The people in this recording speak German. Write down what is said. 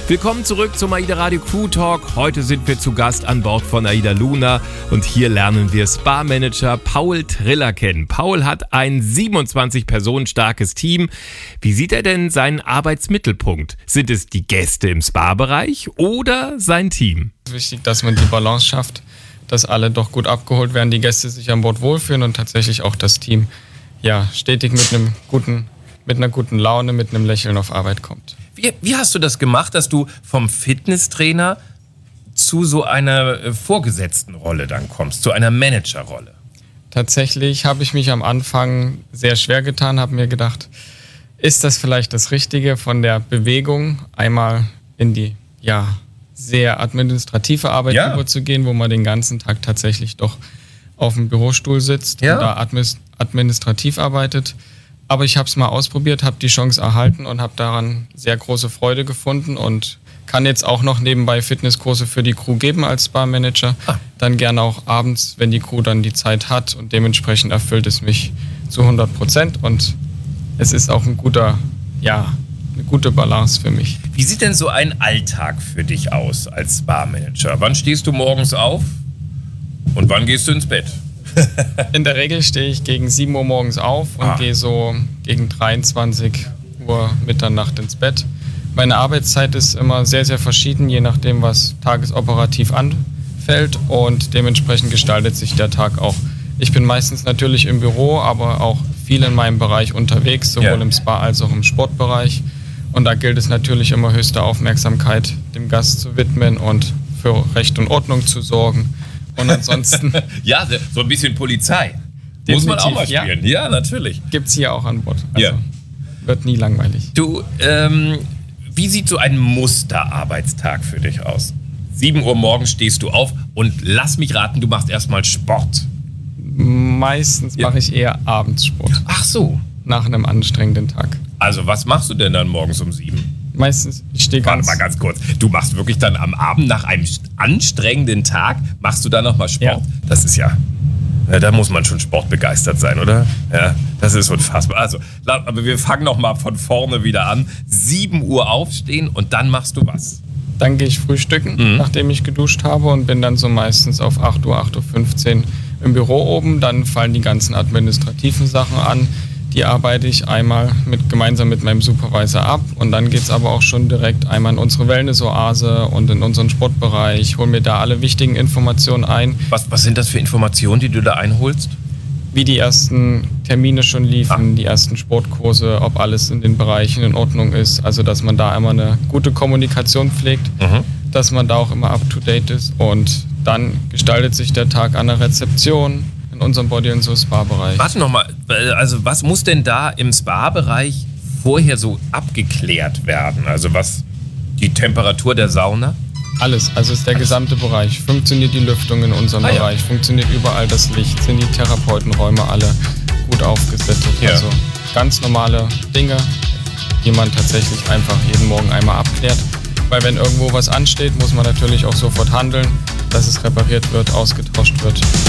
Willkommen zurück zum AIDA Radio Crew Talk. Heute sind wir zu Gast an Bord von AIDA Luna und hier lernen wir Spa-Manager Paul Triller kennen. Paul hat ein 27 Personen starkes Team. Wie sieht er denn seinen Arbeitsmittelpunkt? Sind es die Gäste im Spa-Bereich oder sein Team? Es ist wichtig, dass man die Balance schafft, dass alle doch gut abgeholt werden, die Gäste sich an Bord wohlfühlen und tatsächlich auch das Team stetig mit einer guten Laune, mit einem Lächeln auf Arbeit kommt. Wie hast du das gemacht, dass du vom Fitnesstrainer zu so einer vorgesetzten Rolle dann kommst, zu einer Managerrolle? Tatsächlich habe ich mich am Anfang sehr schwer getan, habe mir gedacht, ist das vielleicht das Richtige, von der Bewegung einmal in die sehr administrative Arbeit überzugehen, wo man den ganzen Tag tatsächlich doch auf dem Bürostuhl sitzt und da administrativ arbeitet. Aber ich habe es mal ausprobiert, habe die Chance erhalten und habe daran sehr große Freude gefunden und kann jetzt auch noch nebenbei Fitnesskurse für die Crew geben als Spa-Manager. Dann gerne auch abends, wenn die Crew dann die Zeit hat, und dementsprechend erfüllt es mich zu 100% und es ist auch eine gute Balance für mich. Wie sieht denn so ein Alltag für dich aus als Spa-Manager? Wann stehst du morgens auf und wann gehst du ins Bett? In der Regel stehe ich gegen 7 Uhr morgens auf und gehe so gegen 23 Uhr Mitternacht ins Bett. Meine Arbeitszeit ist immer sehr, sehr verschieden, je nachdem, was tagesoperativ anfällt, und dementsprechend gestaltet sich der Tag auch. Ich bin meistens natürlich im Büro, aber auch viel in meinem Bereich unterwegs, sowohl im Spa als auch im Sportbereich. Und da gilt es natürlich immer, höchste Aufmerksamkeit dem Gast zu widmen und für Recht und Ordnung zu sorgen. Und ansonsten... so ein bisschen Polizei. Definitiv, muss man auch mal spielen. Ja, natürlich. Gibt's hier auch an Bord. Also wird nie langweilig. Du, wie sieht so ein Musterarbeitstag für dich aus? 7 Uhr morgens stehst du auf und lass mich raten, du machst erstmal Sport. Meistens mache ich eher abends Sport. Ach so. Nach einem anstrengenden Tag. Also was machst du denn dann morgens um 7? Meistens, ich stehe Warte mal ganz kurz. Du machst wirklich dann am Abend nach einem anstrengenden Tag, machst du dann nochmal Sport? Ja. Das ist da muss man schon sportbegeistert sein, oder? Ja, das ist unfassbar. Also, aber wir fangen nochmal von vorne wieder an. 7 Uhr aufstehen und dann machst du was? Dann gehe ich frühstücken, nachdem ich geduscht habe, und bin dann so meistens auf 8 Uhr, 8.15 Uhr im Büro oben. Dann fallen die ganzen administrativen Sachen an. Die arbeite ich einmal gemeinsam mit meinem Supervisor ab, und dann geht es aber auch schon direkt einmal in unsere Wellness-Oase und in unseren Sportbereich, hole mir da alle wichtigen Informationen ein. Was sind das für Informationen, die du da einholst? Wie die ersten Termine schon liefen, die ersten Sportkurse, ob alles in den Bereichen in Ordnung ist, also dass man da immer eine gute Kommunikation pflegt, dass man da auch immer up-to-date ist, und dann gestaltet sich der Tag an der Rezeption, in unserem Body- und so Spa-Bereich. Warte nochmal, also was muss denn da im Spa-Bereich vorher so abgeklärt werden? Also die Temperatur der Sauna? Alles, also ist der gesamte Bereich. Funktioniert die Lüftung in unserem Bereich? Funktioniert überall das Licht? Sind die Therapeutenräume alle gut aufgesetzt? Also ganz normale Dinge, die man tatsächlich einfach jeden Morgen einmal abklärt. Weil wenn irgendwo was ansteht, muss man natürlich auch sofort handeln, dass es repariert wird, ausgetauscht wird.